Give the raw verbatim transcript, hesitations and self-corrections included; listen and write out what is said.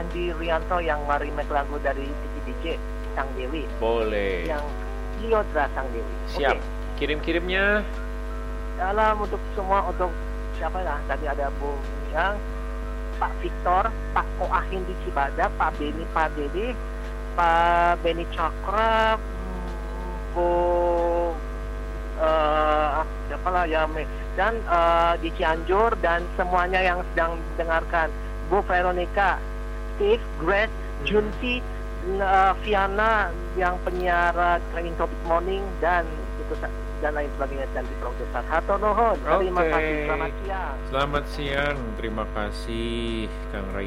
Andi Rianto yang remake lagu dari Titi D J Sang Dewi. Boleh. Yang Liodra Sang Dewi. Siap. Okay. Kirim-kirimnya. Dalam untuk semua, untuk siapa ya? Tadi ada Bu Yang, Pak Victor, Pak Koahin di Cibadak, Pak Beni Pak Dedi, Pak Beni Cakra, Bu uh, siapa lah ya, dan uh, di Cianjur dan semuanya yang sedang dengarkan, Bu Veronica, Steve, Grace, Junti, uh, Viana yang penyiar uh, Training Topic Morning dan itu dan lain sebagainya, dan di produser. Hatur nuhun. Terima Oke. kasih. Selamat siang. Selamat siang. Terima kasih Kang Ray.